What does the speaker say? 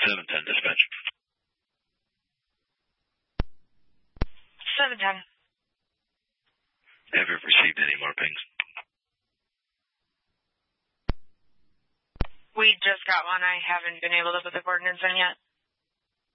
710 dispatch. 710. Have you received any more pings? We just got one. I haven't been able to put the coordinates in yet.